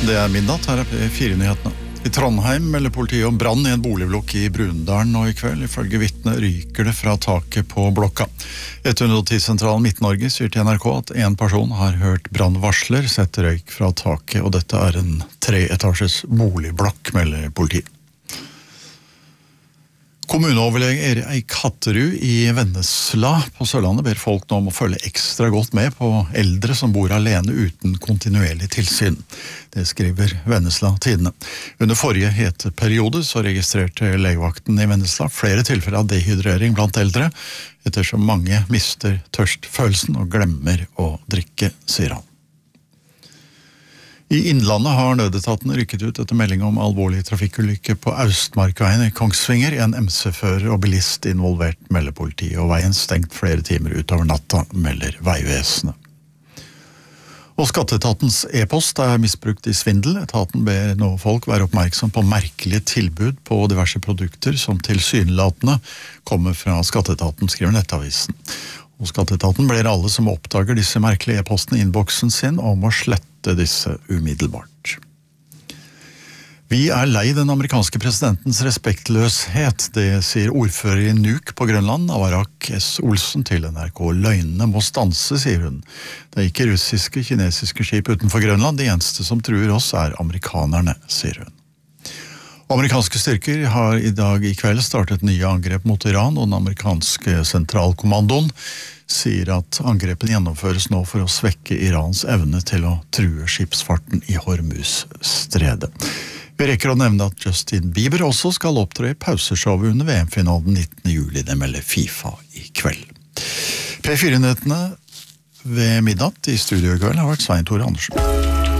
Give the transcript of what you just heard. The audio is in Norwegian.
Det midnatt, her P4-nyhetene. I Trondheim melder politiet om brann i en boligblokk i Brundalen, og i kveld, ifølge vitner, ryker det fra taket på blokka. 110-sentralen Midt-Norge sier til NRK at en person har hørt brannvarsler sett røyk fra taket, og dette en 3-etasjes boligblokk, melder politiet. Kommuneoverlege Erik Hatterud i Vennesla på Sørlandet ber folk nå om å følge ekstra godt med på eldre som bor alene uten kontinuerlig tilsyn. Det skriver Vennesla Tidene. Under forrige heteperiode så registrerte legevakten i Vennesla flere tilfeller av dehydrering blant eldre, ettersom mange mister tørstfølelsen og glemmer å drikke, sier han. I Innlandet har nødetaten rykket ut etter melding om alvorlig trafikkulykke på Austmarkveien i Kongsvinger. En MC-fører og bilist involvert, melder politiet, og veien stengt flere timer utover natta, melder Vegvesenet. Og skatteetatens e-post misbrukt i svindel. Etaten ber nå folk være oppmerksom på merkelige tilbud på diverse produkter som tilsynelatende kommer fra skatteetaten, skriver Nettavisen. Og skatteetaten ber alle som oppdager disse merkelige e-postene i innboksen sin om å slette disse umiddelbart. Vi lei den amerikanske presidentens respektløshet, det sier ordfører i Nuuk på Grønland, Avarak S. Olsen til NRK. Løgnene må stanse, sier hun. Det ikke russiske, kinesiske skip utenfor Grønland, de eneste som truer oss amerikanerne, sier hun. Amerikanske styrker har i dag i kveld startet nye angrep mot Iran, og den amerikanske sentralkommandoen sier at angrepen gjennomføres nå for å svekke Irans evne til å true skipsfarten i Hormuz-stredet. Vi rekker å nevne at Justin Bieber også skal opptre i pauseshowet under VM-finalen 19. juli, det melder FIFA i kveld. P4-nyhetene ved midnatt i studio i kveld har vært Svein Tore Andersen.